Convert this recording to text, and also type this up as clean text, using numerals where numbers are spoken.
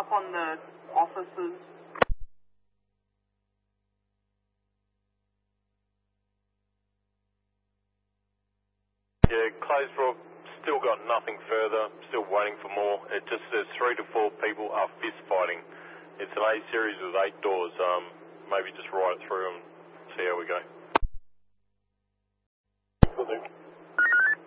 up on the officers. Yeah, Claysbrook, still got nothing further, still waiting for more. It just says 3 to 4 people are fist fighting. It's an A series with 8 doors. Maybe just write it through and see how we go.